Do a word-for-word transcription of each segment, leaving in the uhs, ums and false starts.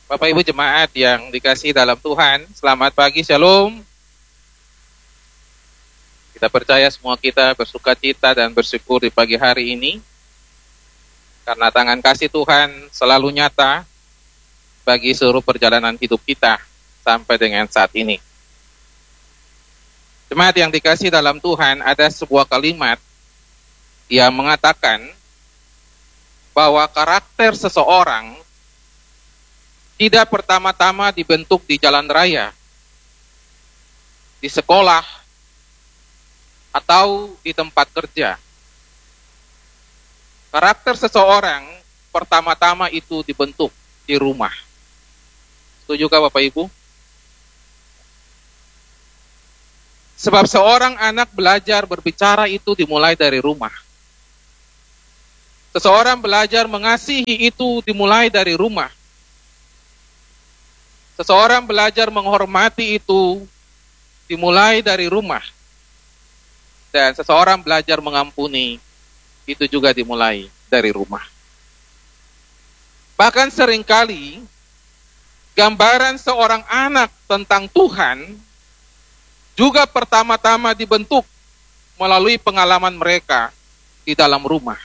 Bapak Ibu jemaat yang dikasihi dalam Tuhan, selamat pagi, shalom. Kita percaya semua kita bersuka cita dan bersyukur di pagi hari ini, karena tangan kasih Tuhan selalu nyata bagi seluruh perjalanan hidup kita sampai dengan saat ini. Jemaat yang dikasihi dalam Tuhan, ada sebuah kalimat yang mengatakan bahwa karakter seseorang tidak pertama-tama dibentuk di jalan raya, di sekolah, atau di tempat kerja. Karakter seseorang pertama-tama itu dibentuk di rumah. Setujukah Bapak Ibu? Sebab seorang anak belajar berbicara itu dimulai dari rumah. Seseorang belajar mengasihi itu dimulai dari rumah. Seseorang belajar menghormati itu dimulai dari rumah. Dan seseorang belajar mengampuni itu juga dimulai dari rumah. Bahkan seringkali gambaran seorang anak tentang Tuhan juga pertama-tama dibentuk melalui pengalaman mereka di dalam rumah.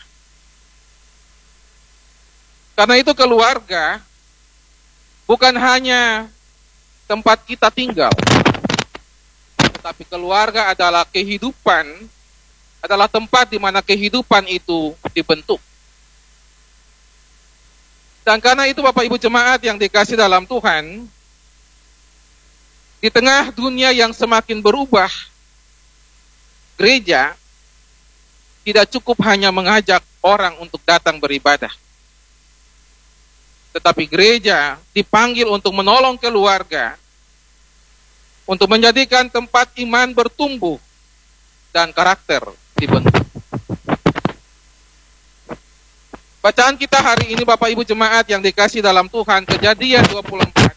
Karena itu keluarga bukan hanya tempat kita tinggal, tetapi keluarga adalah kehidupan, adalah tempat di mana kehidupan itu dibentuk. Dan karena itu Bapak Ibu jemaat yang dikasihi dalam Tuhan, di tengah dunia yang semakin berubah, gereja tidak cukup hanya mengajak orang untuk datang beribadah. Tetapi gereja dipanggil untuk menolong keluarga, untuk menjadikan tempat iman bertumbuh dan karakter dibentuk. Bacaan kita hari ini Bapak Ibu jemaat yang dikasihi dalam Tuhan, Kejadian dua puluh empat,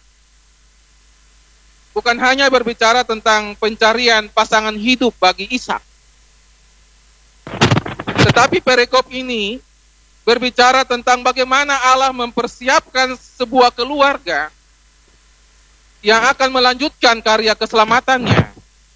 bukan hanya berbicara tentang pencarian pasangan hidup bagi Ishak, tetapi perikop ini berbicara tentang bagaimana Allah mempersiapkan sebuah keluarga yang akan melanjutkan karya keselamatannya.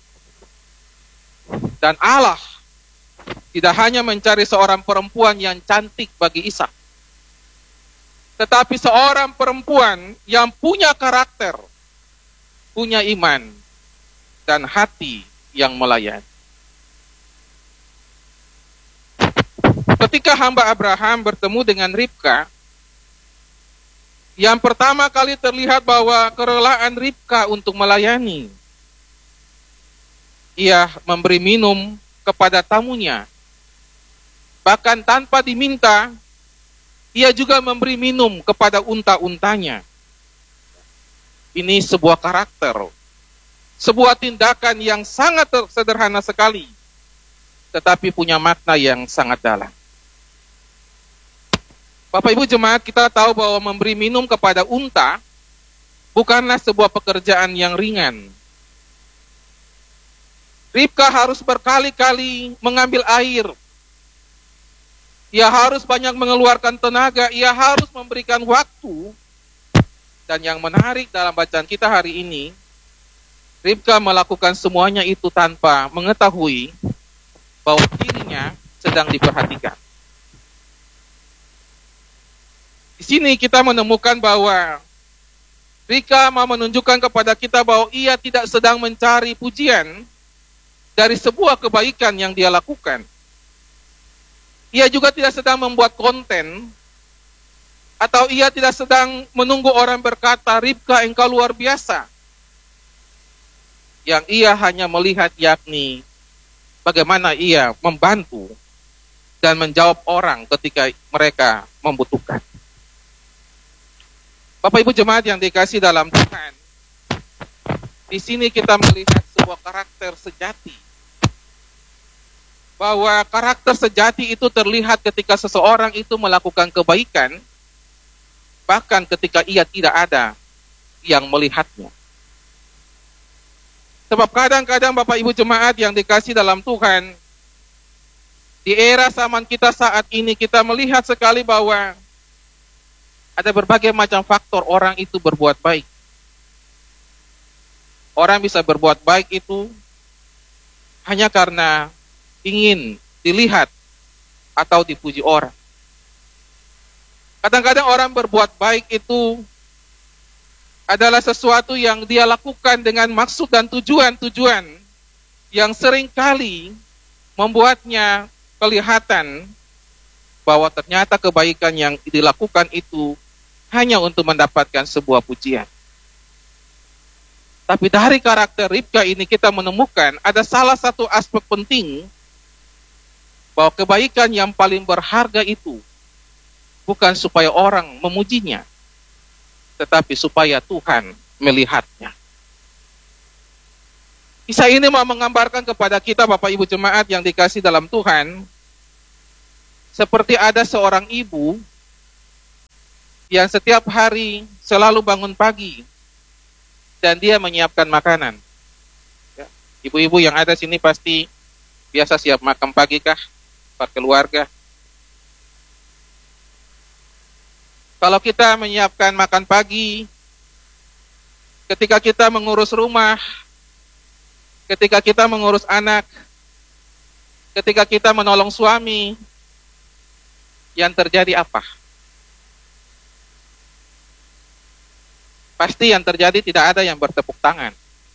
Dan Allah tidak hanya mencari seorang perempuan yang cantik bagi Ishak, tetapi seorang perempuan yang punya karakter, punya iman, dan hati yang melayani. Ketika hamba Abraham bertemu dengan Ribka, yang pertama kali terlihat bahwa kerelaan Ribka untuk melayani. Ia memberi minum kepada tamunya. Bahkan tanpa diminta, ia juga memberi minum kepada unta-untanya. Ini sebuah karakter, sebuah tindakan yang sangat sederhana sekali, tetapi punya makna yang sangat dalam. Bapak Ibu jemaat, kita tahu bahwa memberi minum kepada unta bukanlah sebuah pekerjaan yang ringan. Ribka harus berkali-kali mengambil air. Ia harus banyak mengeluarkan tenaga, ia harus memberikan waktu. Dan yang menarik dalam bacaan kita hari ini, Ribka melakukan semuanya itu tanpa mengetahui bahwa dirinya sedang diperhatikan. Di sini kita menemukan bahwa Ribka mau menunjukkan kepada kita bahwa ia tidak sedang mencari pujian dari sebuah kebaikan yang dia lakukan. Ia juga tidak sedang membuat konten, atau ia tidak sedang menunggu orang berkata, Ribka engkau luar biasa. Yang ia hanya melihat yakni bagaimana ia membantu dan menjawab orang ketika mereka membutuhkan. Bapak Ibu jemaat yang dikasihi dalam Tuhan, di sini kita melihat sebuah karakter sejati. Bahwa karakter sejati itu terlihat ketika seseorang itu melakukan kebaikan, bahkan ketika ia tidak ada yang melihatnya. Sebab kadang-kadang Bapak Ibu jemaat yang dikasihi dalam Tuhan, di era zaman kita saat ini kita melihat sekali bahwa Ada berbagai macam faktor orang itu berbuat baik. Orang bisa berbuat baik itu hanya karena ingin dilihat atau dipuji orang. Kadang-kadang orang berbuat baik itu adalah sesuatu yang dia lakukan dengan maksud dan tujuan-tujuan yang seringkali membuatnya kelihatan bahwa ternyata kebaikan yang dilakukan itu hanya untuk mendapatkan sebuah pujian. Tapi dari karakter Ribka ini kita menemukan ada salah satu aspek penting bahwa kebaikan yang paling berharga itu bukan supaya orang memujinya, tetapi supaya Tuhan melihatnya. Kisah ini mau menggambarkan kepada kita Bapak Ibu jemaat yang dikasih dalam Tuhan, seperti ada seorang ibu yang setiap hari selalu bangun pagi dan dia menyiapkan makanan. Ya, ibu-ibu yang ada sini pasti biasa siap makan pagi kah? Per keluarga. Kalau kita menyiapkan makan pagi, ketika kita mengurus rumah, ketika kita mengurus anak, ketika kita menolong suami, yang terjadi apa? Pasti yang terjadi tidak ada yang bertepuk tangan.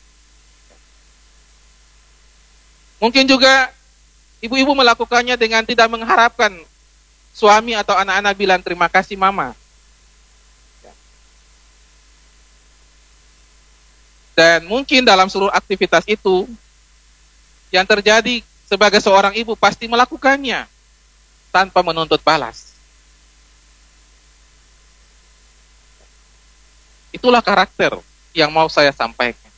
Mungkin juga ibu-ibu melakukannya dengan tidak mengharapkan suami atau anak-anak bilang terima kasih mama. Dan mungkin dalam seluruh aktivitas itu, yang terjadi sebagai seorang ibu pasti melakukannya tanpa menuntut balas. Itulah karakter yang mau saya sampaikan.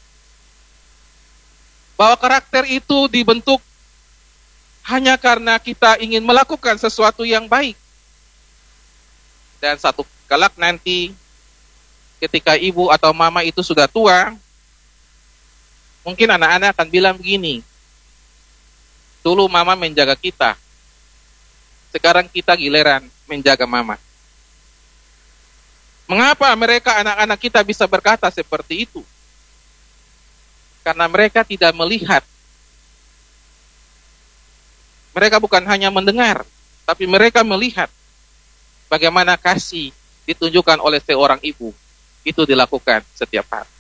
Bahwa karakter itu dibentuk hanya karena kita ingin melakukan sesuatu yang baik. Dan satu kelak nanti, ketika ibu atau mama itu sudah tua, mungkin anak-anak akan bilang begini, dulu mama menjaga kita, sekarang kita giliran menjaga mama. Mengapa mereka anak-anak kita bisa berkata seperti itu? Karena mereka tidak melihat. Mereka bukan hanya mendengar, tapi mereka melihat bagaimana kasih ditunjukkan oleh seorang ibu. Itu dilakukan setiap hari.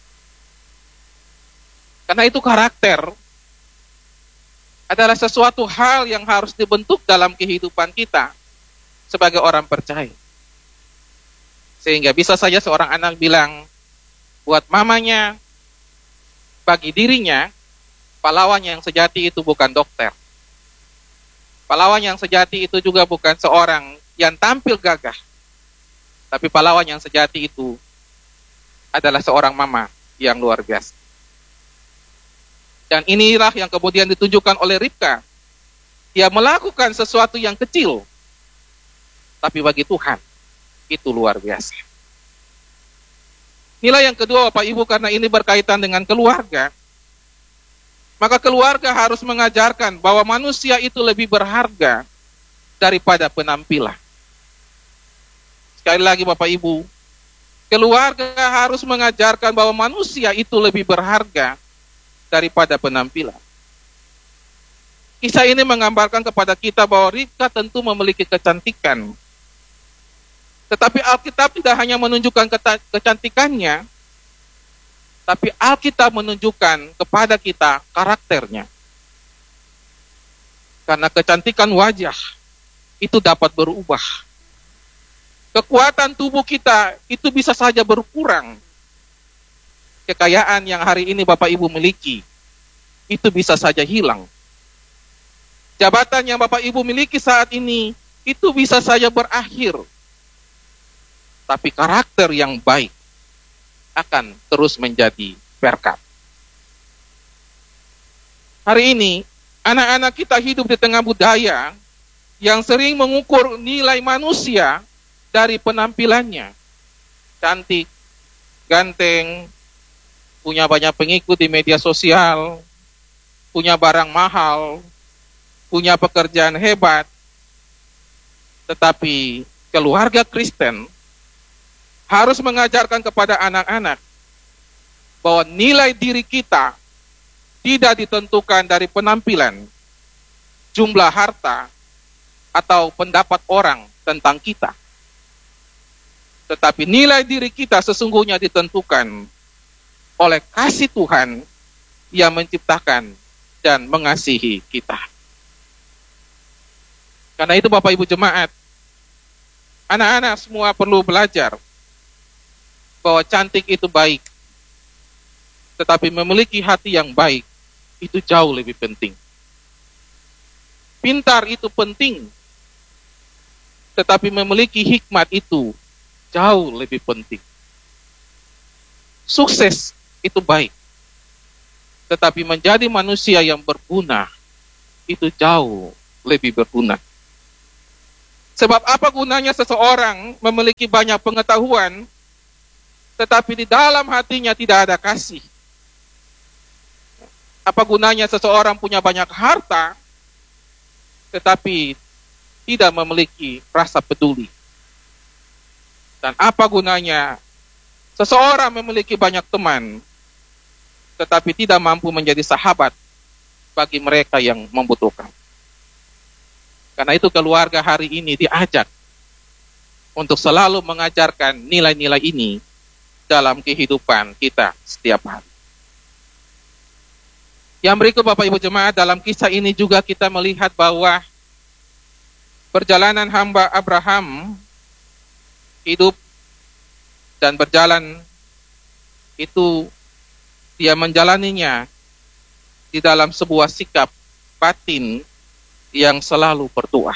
Karena itu karakter adalah sesuatu hal yang harus dibentuk dalam kehidupan kita sebagai orang percaya. Sehingga bisa saja seorang anak bilang, buat mamanya, bagi dirinya, pahlawan yang sejati itu bukan dokter. Pahlawan yang sejati itu juga bukan seorang yang tampil gagah. Tapi pahlawan yang sejati itu adalah seorang mama yang luar biasa. Dan inilah yang kemudian ditunjukkan oleh Ribka. Dia melakukan sesuatu yang kecil, tapi bagi Tuhan, itu luar biasa. Nilai yang kedua Bapak Ibu, karena ini berkaitan dengan keluarga, maka keluarga harus mengajarkan bahwa manusia itu lebih berharga daripada penampilan. Sekali lagi Bapak Ibu, keluarga harus mengajarkan bahwa manusia itu lebih berharga daripada penampilan. Kisah ini menggambarkan kepada kita bahwa Ribka tentu memiliki kecantikan. Tetapi Alkitab tidak hanya menunjukkan kecantikannya, tapi Alkitab menunjukkan kepada kita karakternya. Karena kecantikan wajah itu dapat berubah. Kekuatan tubuh kita itu bisa saja berkurang. Kekayaan yang hari ini Bapak Ibu miliki, itu bisa saja hilang. Jabatan yang Bapak Ibu miliki saat ini, itu bisa saja berakhir. Tapi karakter yang baik akan terus menjadi berkat. Hari ini, anak-anak kita hidup di tengah budaya yang sering mengukur nilai manusia dari penampilannya. Cantik, ganteng, punya banyak pengikut di media sosial, punya barang mahal, punya pekerjaan hebat. Tetapi keluarga Kristen harus mengajarkan kepada anak-anak bahwa nilai diri kita tidak ditentukan dari penampilan, jumlah harta, atau pendapat orang tentang kita. Tetapi nilai diri kita sesungguhnya ditentukan oleh kasih Tuhan yang menciptakan dan mengasihi kita. Karena itu Bapak Ibu Jemaat, anak-anak semua perlu belajar bahwa cantik itu baik, tetapi memiliki hati yang baik itu jauh lebih penting. Pintar itu penting, tetapi memiliki hikmat itu jauh lebih penting. Sukses itu baik, tetapi menjadi manusia yang berguna itu jauh lebih berguna. Sebab apa gunanya seseorang memiliki banyak pengetahuan, tetapi di dalam hatinya tidak ada kasih? Apa gunanya seseorang punya banyak harta, tetapi tidak memiliki rasa peduli? Dan apa gunanya seseorang memiliki banyak teman, tetapi tidak mampu menjadi sahabat bagi mereka yang membutuhkan? Karena itu keluarga hari ini diajak untuk selalu mengajarkan nilai-nilai ini dalam kehidupan kita setiap hari. Yang berikut Bapak Ibu Jemaat, dalam kisah ini juga kita melihat bahwa perjalanan hamba Abraham hidup dan berjalan itu dia menjalaninya di dalam sebuah sikap batin yang selalu berdoa.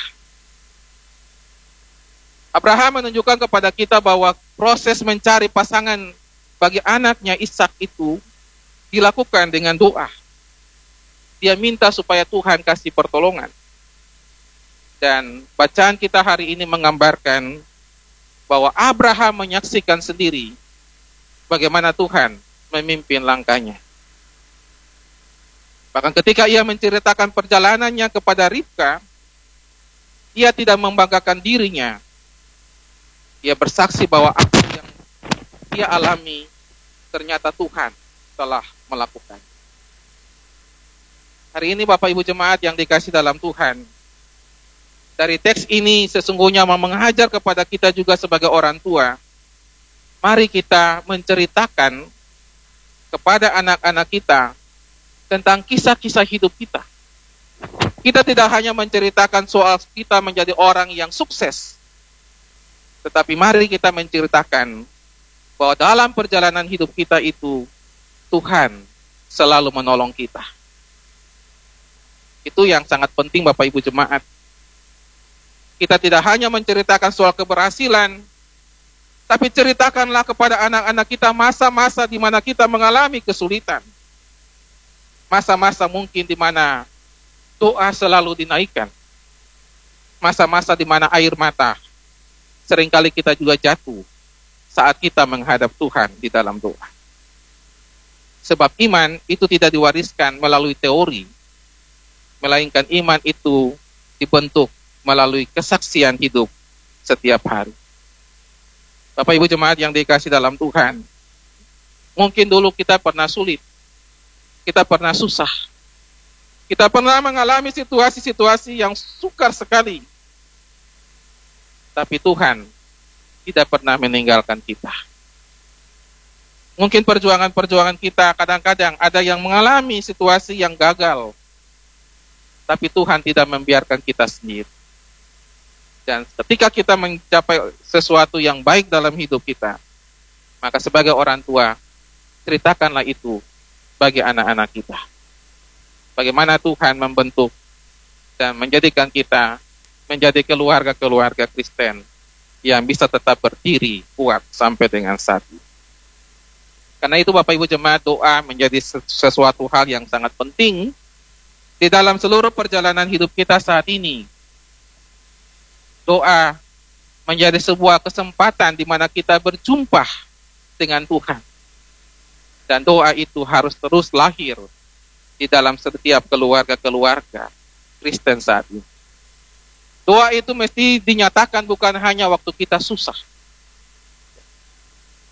Abraham menunjukkan kepada kita bahwa proses mencari pasangan bagi anaknya Ishak itu dilakukan dengan doa. Dia minta supaya Tuhan kasih pertolongan. Dan bacaan kita hari ini menggambarkan bahwa Abraham menyaksikan sendiri bagaimana Tuhan memimpin langkahnya. Bahkan ketika ia menceritakan perjalanannya kepada Ribka, ia tidak membanggakan dirinya. Ia bersaksi bahwa apa yang ia alami ternyata Tuhan telah melakukan. Hari ini Bapak Ibu Jemaat yang dikasih dalam Tuhan, dari teks ini sesungguhnya mau mengajar kepada kita juga sebagai orang tua. Mari kita menceritakan kepada anak-anak kita tentang kisah-kisah hidup kita. Kita tidak hanya menceritakan soal kita menjadi orang yang sukses, tetapi mari kita menceritakan bahwa dalam perjalanan hidup kita itu Tuhan selalu menolong kita. Itu yang sangat penting Bapak Ibu Jemaat. Kita tidak hanya menceritakan soal keberhasilan, tapi ceritakanlah kepada anak-anak kita masa-masa di mana kita mengalami kesulitan. Masa-masa mungkin di mana doa selalu dinaikkan. Masa-masa di mana air mata seringkali kita juga jatuh saat kita menghadap Tuhan di dalam doa. Sebab iman itu tidak diwariskan melalui teori, melainkan iman itu dibentuk melalui kesaksian hidup setiap hari. Bapak Ibu Jemaat yang dikasih dalam Tuhan, mungkin dulu kita pernah sulit, kita pernah susah, kita pernah mengalami situasi-situasi yang sukar sekali, tapi Tuhan tidak pernah meninggalkan kita. Mungkin perjuangan-perjuangan kita kadang-kadang ada yang mengalami situasi yang gagal, tapi Tuhan tidak membiarkan kita sendiri. Dan ketika kita mencapai sesuatu yang baik dalam hidup kita, maka sebagai orang tua, ceritakanlah itu bagi anak-anak kita. Bagaimana Tuhan membentuk dan menjadikan kita menjadi keluarga-keluarga Kristen yang bisa tetap berdiri kuat sampai dengan saat ini. Karena itu Bapak Ibu Jemaat, doa menjadi sesuatu hal yang sangat penting di dalam seluruh perjalanan hidup kita saat ini. Doa menjadi sebuah kesempatan di mana kita berjumpa dengan Tuhan. Dan doa itu harus terus lahir di dalam setiap keluarga-keluarga Kristen saat ini. Doa itu mesti dinyatakan bukan hanya waktu kita susah.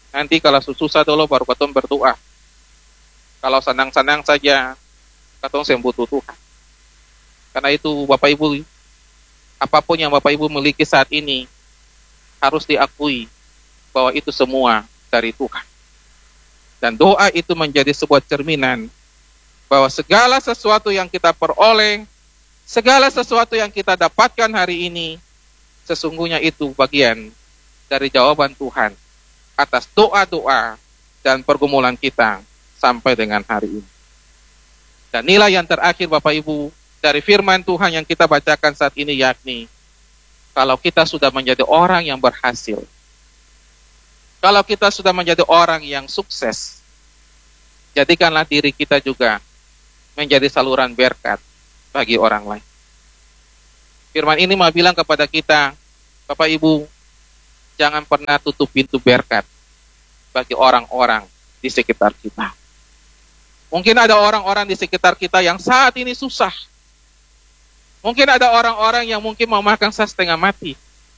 Nanti kalau susah dulu baru katong berdoa. Kalau senang-senang saja, katong sembuh Tuhan. Karena itu Bapak Ibu, apapun yang Bapak Ibu miliki saat ini, harus diakui bahwa itu semua dari Tuhan. Dan doa itu menjadi sebuah cerminan bahwa segala sesuatu yang kita peroleh, segala sesuatu yang kita dapatkan hari ini, sesungguhnya itu bagian dari jawaban Tuhan atas doa-doa dan pergumulan kita sampai dengan hari ini. Dan nilai yang terakhir Bapak Ibu, dari firman Tuhan yang kita bacakan saat ini yakni, kalau kita sudah menjadi orang yang berhasil, kalau kita sudah menjadi orang yang sukses, jadikanlah diri kita juga menjadi saluran berkat bagi orang lain. Firman ini mau bilang kepada kita, Bapak Ibu, jangan pernah tutup pintu berkat bagi orang-orang di sekitar kita. Mungkin ada orang-orang di sekitar kita yang saat ini susah. Mungkin ada orang-orang yang mungkin mau makan setengah mati.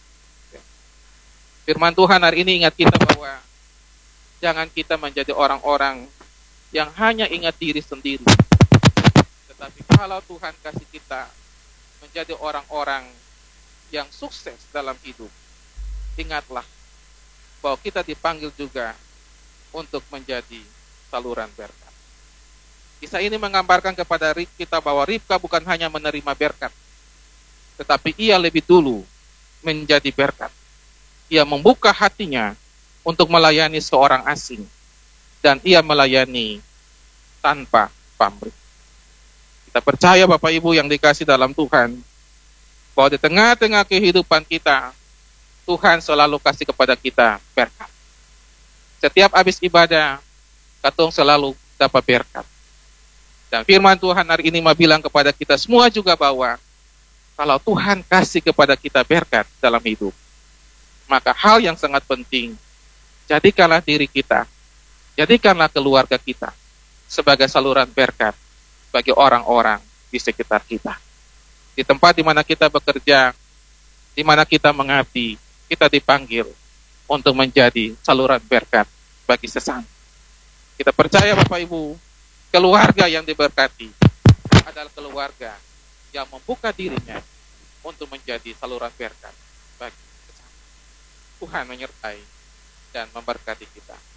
Firman Tuhan hari ini ingat kita bahwa jangan kita menjadi orang-orang yang hanya ingat diri sendiri. Tetapi kalau Tuhan kasih kita menjadi orang-orang yang sukses dalam hidup, ingatlah bahwa kita dipanggil juga untuk menjadi saluran berkat. Kisah ini menggambarkan kepada kita bahwa Ribka bukan hanya menerima berkat, tetapi ia lebih dulu menjadi berkat. Ia membuka hatinya untuk melayani seorang asing, dan ia melayani tanpa pamrih. Kita percaya Bapak Ibu yang dikasih dalam Tuhan, bahwa di tengah-tengah kehidupan kita, Tuhan selalu kasih kepada kita berkat. Setiap habis ibadah, katong selalu dapat berkat. Dan firman Tuhan hari ini mau bilang kepada kita semua juga bahwa kalau Tuhan kasih kepada kita berkat dalam hidup, maka hal yang sangat penting, jadikanlah diri kita, jadikanlah keluarga kita sebagai saluran berkat bagi orang-orang di sekitar kita. Di tempat di mana kita bekerja, di mana kita mengabdi, kita dipanggil untuk menjadi saluran berkat bagi sesama. Kita percaya Bapak Ibu, keluarga yang diberkati adalah keluarga yang membuka dirinya untuk menjadi saluran berkat bagi sesama. Tuhan menyertai dan memberkati kita.